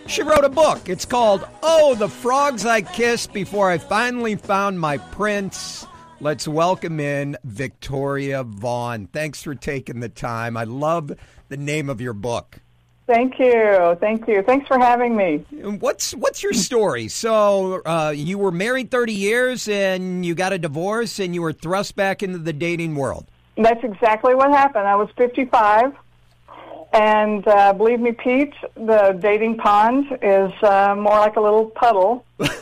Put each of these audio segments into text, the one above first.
She wrote a book. It's called, Oh, the Frogs I Kissed Before I Finally Found My Prince. Let's welcome in Victoria Vaughn. Thanks for taking the time. I love the name of your book. Thank you. Thanks for having me. What's your story? So you were married 30 years and you got a divorce and you were thrust back into the dating world. That's exactly what happened. I was 55. And believe me, Pete, the dating pond is more like a little puddle.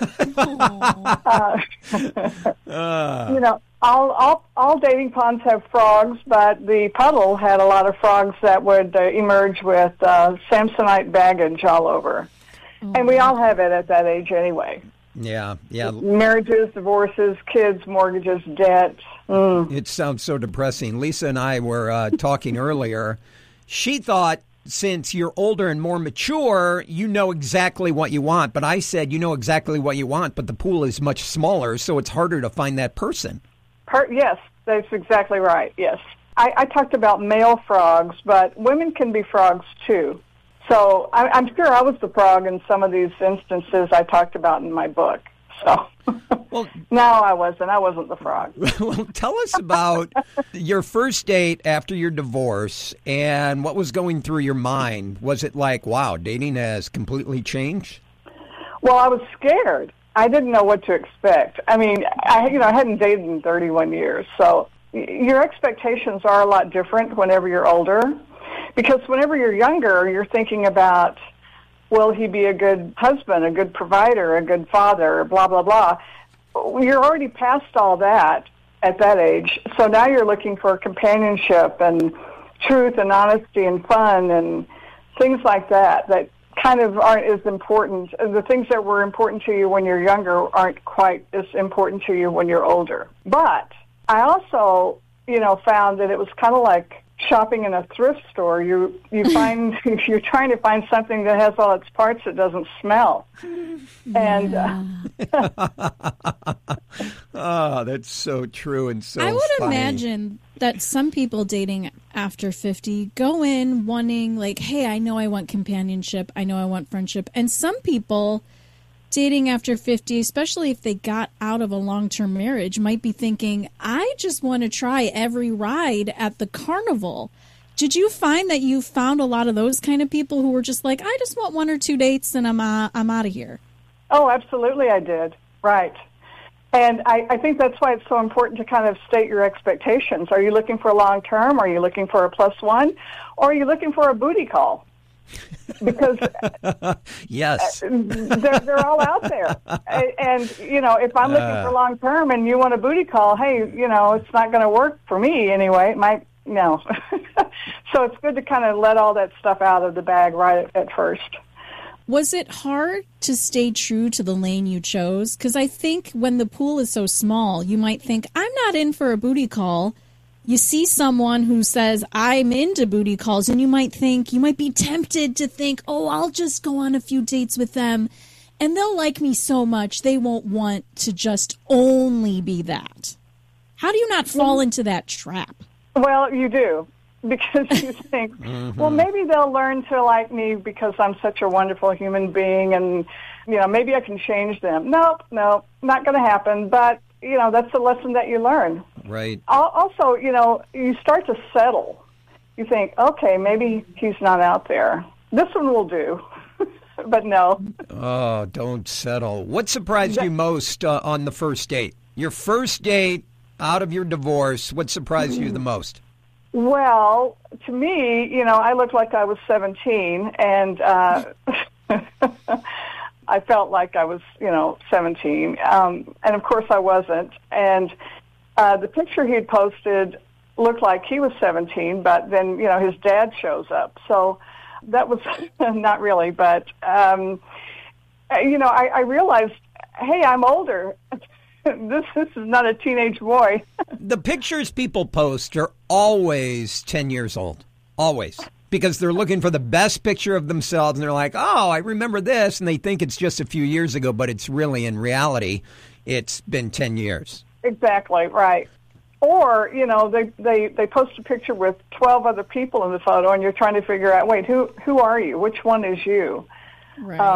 You know, all dating ponds have frogs, but the puddle had a lot of frogs that would emerge with Samsonite baggage all over. And we all have it at that age anyway. Yeah. Marriages, divorces, kids, mortgages, debt. It sounds so depressing. Lisa and I were talking earlier. She thought, since you're older and more mature, you know exactly what you want. But I said, you know exactly what you want, but the pool is much smaller, so it's harder to find that person. Yes, that's exactly right, yes. I talked about male frogs, but women can be frogs, too. So I'm sure I was the frog in some of these instances I talked about in my book. So well, no, I wasn't the frog. Well, tell us about your first date after your divorce and what was going through your mind. Was it like, wow, dating has completely changed? Well, I was scared. I didn't know what to expect. I mean, I hadn't dated in 31 years, so your expectations are a lot different whenever you're older, because whenever you're younger, you're thinking about, will he be a good husband, a good provider, a good father, blah, blah, blah. You're already past all that at that age. So now you're looking for companionship and truth and honesty and fun and things like that kind of aren't as important. The things that were important to you when you're younger aren't quite as important to you when you're older. But I also, found that it was kind of like shopping in a thrift store. You find if you're trying to find something that has all its parts, it doesn't smell. And oh, that's so true and so I would funny. imagine that some people dating after 50 go in wanting like, hey, I know I want companionship, I know I want friendship, and some people dating after 50, especially if they got out of a long-term marriage, might be thinking, I just want to try every ride at the carnival. Did you find that you found a lot of those kind of people who were just like, I just want one or two dates and I'm out of here? Oh, absolutely I did. Right. And I think that's why it's so important to kind of state your expectations. Are you looking for a long-term? Are you looking for a +1? Or are you looking for a booty call? Because yes, they're all out there. And, if I'm looking for long-term and you want a booty call, hey, it's not going to work for me anyway. It might, no. So it's good to kind of let all that stuff out of the bag right at first. Was it hard to stay true to the lane you chose? Because I think when the pool is so small, you might think, I'm not in for a booty call. You see someone who says, I'm into booty calls, and you might be tempted to think, oh, I'll just go on a few dates with them, and they'll like me so much they won't want to just only be that. How do you not fall into that trap? Well, you do, because you think, well, maybe they'll learn to like me because I'm such a wonderful human being, and, maybe I can change them. Nope, not going to happen, but that's the lesson that you learn. Right. Also, you start to settle. You think, okay, maybe he's not out there. This one will do. But no. Oh, don't settle. What surprised you most on the first date? Your first date out of your divorce, what surprised you the most? Well, to me, I looked like I was 17, and I felt like I was, 17. And, of course, I wasn't. And the picture he had posted looked like he was 17, but then, his dad shows up. So that was not really. But, I realized, hey, I'm older. This is not a teenage boy. The pictures people post are always 10 years old. Always. Because they're looking for the best picture of themselves, and they're like, oh, I remember this, and they think it's just a few years ago, but it's really, in reality, it's been 10 years. Exactly, right. Or, they post a picture with 12 other people in the photo, and you're trying to figure out, wait, who are you? Which one is you? Right.